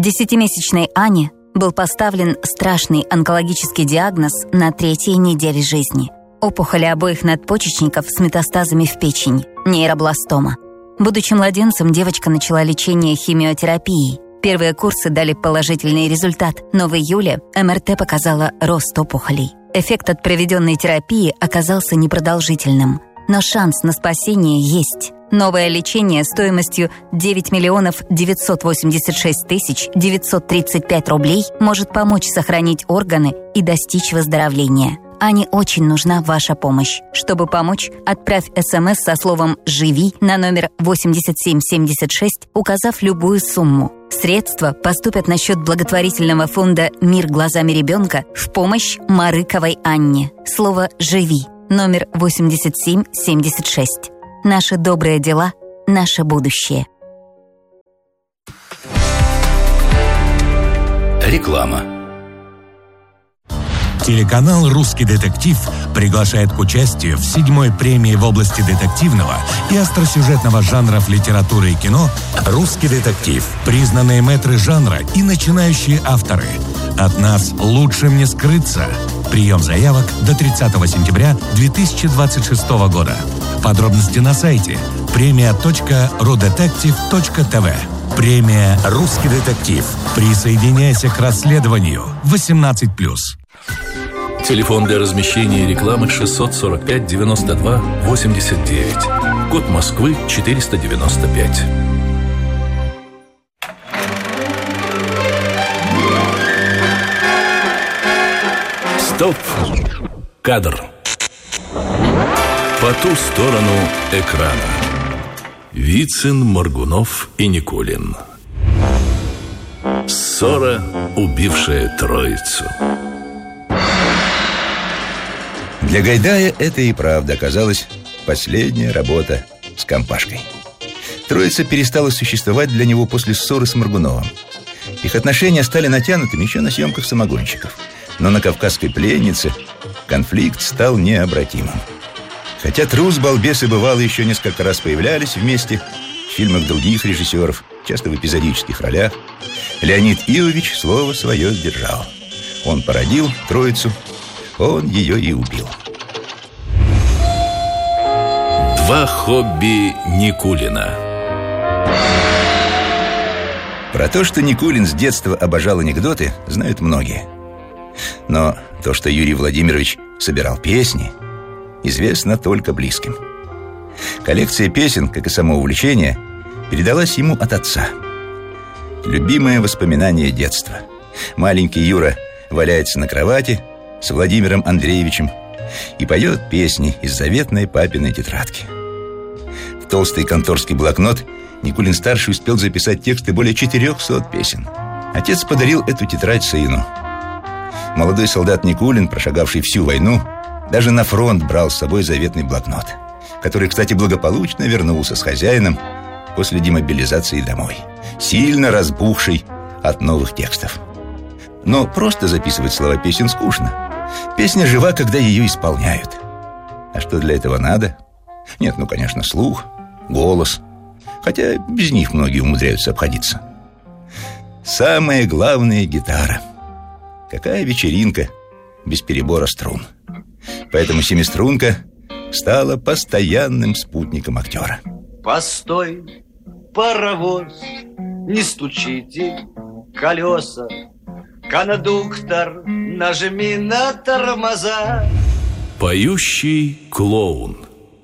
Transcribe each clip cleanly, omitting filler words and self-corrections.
10-месячной Ане был поставлен страшный онкологический диагноз на 3-й неделе жизни. Опухоли обоих надпочечников с метастазами в печень, нейробластома. Будучи младенцем, девочка начала лечение химиотерапией. Первые курсы дали положительный результат, но в июле МРТ показала рост опухолей. Эффект от проведенной терапии оказался непродолжительным, но шанс на спасение есть. Новое лечение стоимостью 9 986 935 рублей может помочь сохранить органы и достичь выздоровления. Ане очень нужна ваша помощь. Чтобы помочь, отправь СМС со словом «Живи» на номер 8776, указав любую сумму. Средства поступят на счет благотворительного фонда «Мир глазами ребенка» в помощь Марыковой Анне. Слово «Живи» номер 8776. Наши добрые дела – наше будущее. Реклама. Телеканал «Русский детектив» приглашает к участию в 7-й премии в области детективного и остросюжетного жанров литературы и кино «Русский детектив». Признанные мэтры жанра и начинающие авторы. От нас лучшим не скрыться. Прием заявок до 30 сентября 2026 года. Подробности на сайте premia.rudetective.tv. Премия «Русский детектив». Присоединяйся к расследованию. 18+. Телефон для размещения рекламы 645 92 89. Код Москвы 495. Стоп! Кадр. По ту сторону экрана. Вицин, Моргунов и Никулин. Ссора, убившая троицу. Для Гайдая это и правда оказалась последняя работа с компашкой. Троица перестала существовать для него после ссоры с Моргуновым. Их отношения стали натянутыми еще на съемках «Самогонщиков». Но на «Кавказской пленнице» конфликт стал необратимым. Хотя трус, балбес и бывало еще несколько раз появлялись вместе в фильмах других режиссеров, часто в эпизодических ролях, Леонид Иович слово свое сдержал. Он породил троицу, он ее и убил. Два хобби Никулина. Про то, что Никулин с детства обожал анекдоты, знают многие. Но то, что Юрий Владимирович собирал песни, известно только близким. Коллекция песен, как и само увлечение, передалась ему от отца. Любимое воспоминание детства. Маленький Юра валяется на кровати с Владимиром Андреевичем и поет песни из заветной папиной тетрадки. В толстый конторский блокнот Никулин-старший успел записать тексты более 400 песен. Отец подарил эту тетрадь сыну. Молодой солдат Никулин, прошагавший всю войну, даже на фронт брал с собой заветный блокнот, который, кстати, благополучно вернулся с хозяином после демобилизации домой, сильно разбухший от новых текстов. Но просто записывать слова песен скучно. Песня жива, когда ее исполняют. А что для этого надо? Нет, конечно, слух, голос. Хотя без них многие умудряются обходиться. Самое главное — гитара. Какая вечеринка без перебора струн. Поэтому семиструнка стала постоянным спутником актера. Постой, паровоз, не стучите колеса. Кондуктор, нажми на тормоза. Поющий клоун.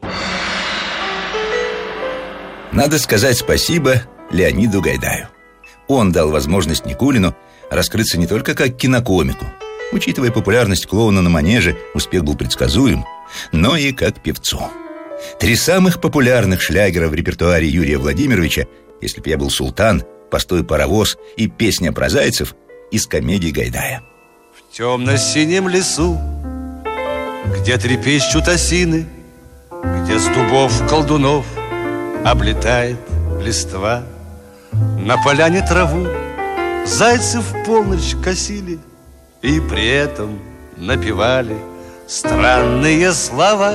Надо сказать спасибо Леониду Гайдаю. Он дал возможность Никулину раскрыться не только как кинокомику. Учитывая популярность клоуна на манеже, успех был предсказуем, но и как певцу. 3 самых популярных шлягера в репертуаре Юрия Владимировича «Если б я был султан», «Постой, паровоз» и «Песня про зайцев» из комедий Гайдая. В темно-синем лесу, где трепещут осины, где с дубов колдунов облетает листва, на поляне траву зайцы в полночь косили и при этом напевали странные слова.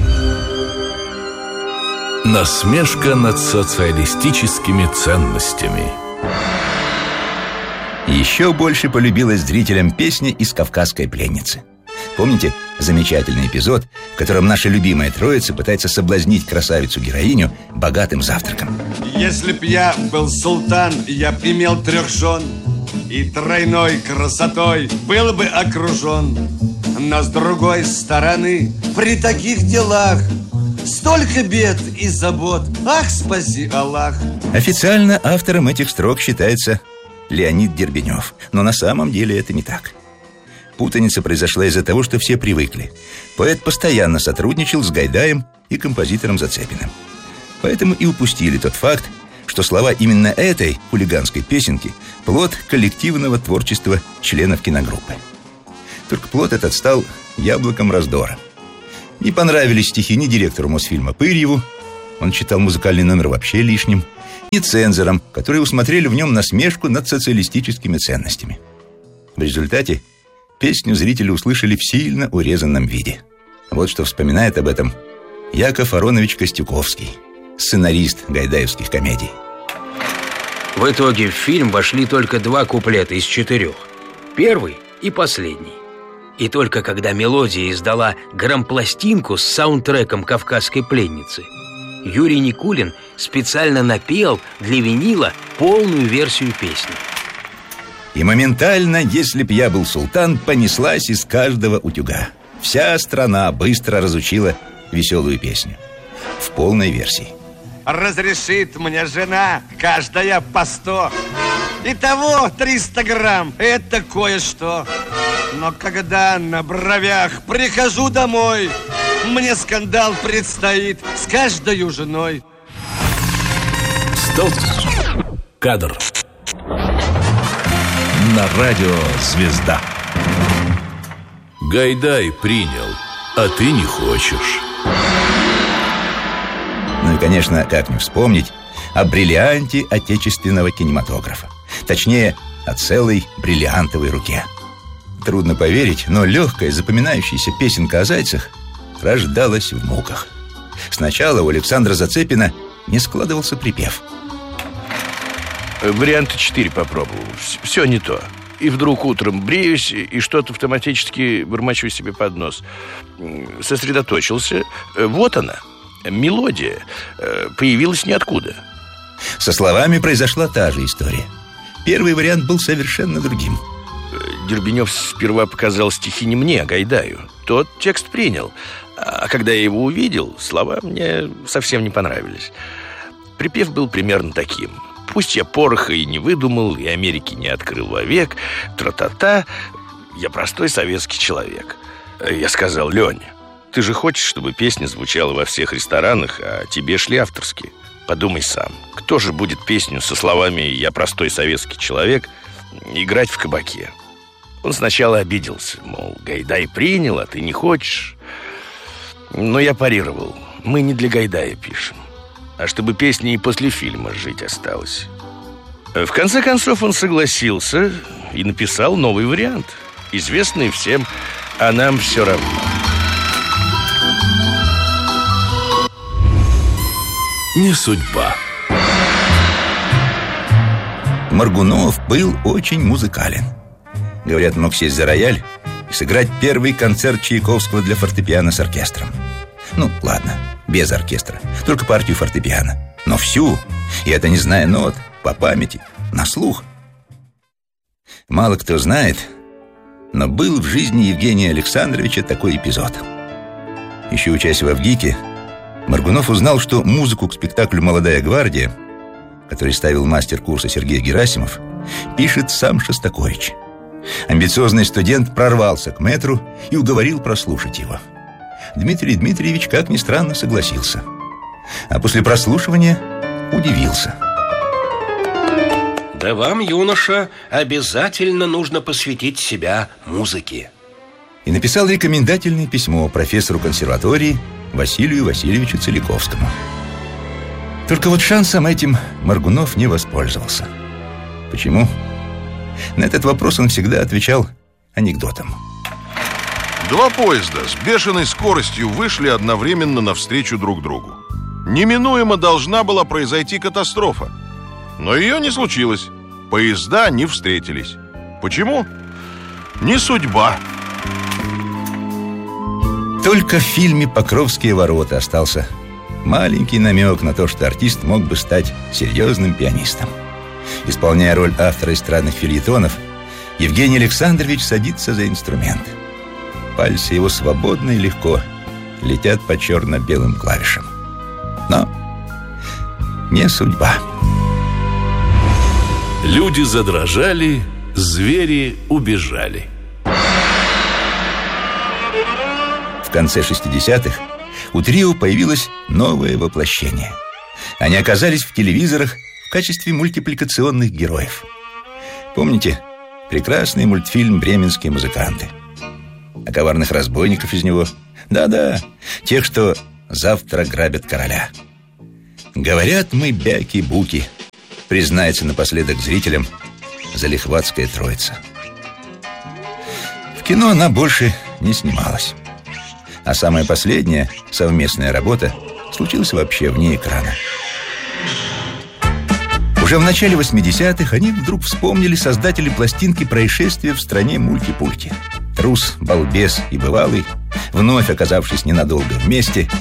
Насмешка над социалистическими ценностями. Еще больше полюбилась зрителям песня из «Кавказской пленницы». Помните замечательный эпизод, в котором наша любимая троица пытается соблазнить красавицу-героиню богатым завтраком? Если б я был султан, я б имел 3 жен, и тройной красотой был бы окружен. Но с другой стороны, при таких делах столько бед и забот, ах, спаси Аллах. Официально автором этих строк считается Леонид Дербенев, но на самом деле это не так. Путаница произошла из-за того, что все привыкли. Поэт постоянно сотрудничал с Гайдаем и композитором Зацепиным. Поэтому и упустили тот факт, что слова именно этой хулиганской песенки – плод коллективного творчества членов киногруппы. Только плод этот стал яблоком раздора. Не понравились стихи ни директору Мосфильма Пырьеву, он считал музыкальный номер вообще лишним, ни цензорам, которые усмотрели в нем насмешку над социалистическими ценностями. В результате песню зрители услышали в сильно урезанном виде. Вот что вспоминает об этом Яков Аронович Костюковский, сценарист гайдаевских комедий. В итоге в фильм вошли только 2 куплета из 4. Первый и последний. И только когда мелодия издала грампластинку с саундтреком «Кавказской пленницы», Юрий Никулин специально напел для винила полную версию песни. И моментально, если б я был султан, понеслась из каждого утюга. Вся страна быстро разучила веселую песню в полной версии. Разрешит мне жена каждая по 100. Итого 300 грамм, это кое-что. Но когда на бровях прихожу домой, мне скандал предстоит с каждой женой. Стоп! Кадр. На радио «Звезда». Гайдай принял, а ты не хочешь. Ну и, конечно, как не вспомнить о бриллианте отечественного кинематографа. Точнее, о целой бриллиантовой руке. Трудно поверить, но легкая, запоминающаяся песенка о зайцах рождалась в муках. Сначала у Александра Зацепина не складывался припев. Варианты 4 попробовал. Все не то. И вдруг утром бреюсь и что-то автоматически бормочу себе под нос. Сосредоточился. Вот она, мелодия. Появилась ниоткуда. Со словами произошла та же история. Первый вариант был совершенно другим. Дербенев сперва показал стихи не мне, а Гайдаю. Тот текст принял. А когда я его увидел, слова мне совсем не понравились. Припев был примерно таким. Пусть я пороха и не выдумал, и Америки не открыл вовек, тра-та-та, я простой советский человек. Я сказал: Леня, ты же хочешь, чтобы песня звучала во всех ресторанах, а тебе шли авторские? Подумай сам, кто же будет песню со словами «Я простой советский человек» играть в кабаке? Он сначала обиделся, мол, Гайдай принял, а ты не хочешь. Но я парировал: мы не для Гайдая пишем, а чтобы песня и после фильма жить осталась. В конце концов он согласился и написал новый вариант, известный всем, а нам все равно. Не судьба. Моргунов был очень музыкален. Говорят, мог сесть за рояль и сыграть первый концерт Чайковского для фортепиано с оркестром. Ну, ладно, без оркестра, только партию фортепиано. Но всю, и это не зная нот, по памяти, на слух. Мало кто знает, но был в жизни Евгения Александровича такой эпизод. Еще учась в Авгике, Моргунов узнал, что музыку к спектаклю «Молодая гвардия», который ставил мастер курса Сергей Герасимов, пишет сам Шостакович. Амбициозный студент прорвался к мэтру и уговорил прослушать его. Дмитрий Дмитриевич, как ни странно, согласился. А после прослушивания удивился. Да вам, юноша, обязательно нужно посвятить себя музыке. И написал рекомендательное письмо профессору консерватории Василию Васильевичу Целиковскому. Только вот шансом этим Моргунов не воспользовался. Почему? На этот вопрос он всегда отвечал анекдотом. 2 поезда с бешеной скоростью вышли одновременно навстречу друг другу. Неминуемо должна была произойти катастрофа. Но ее не случилось. Поезда не встретились. Почему? Не судьба. Только в фильме «Покровские ворота» остался маленький намек на то, что артист мог бы стать серьезным пианистом. Исполняя роль автора эстрадных фельетонов, Евгений Александрович садится за инструмент. Пальцы его свободно и легко летят по черно-белым клавишам. Но не судьба. Люди задрожали, звери убежали. В конце 60-х у трио появилось новое воплощение. Они оказались в телевизорах в качестве мультипликационных героев. Помните прекрасный мультфильм «Бременские музыканты»? А коварных разбойников из него? Да-да, тех, что завтра грабят короля. Говорят мы бяки-буки, признается напоследок зрителям залихватская троица. В кино она больше не снималась. А самая последняя совместная работа случилась вообще вне экрана. Уже в начале 80-х они вдруг вспомнили создатели пластинки «Происшествие в стране мульти-пульти». Трус, балбес и бывалый, вновь оказавшись ненадолго вместе,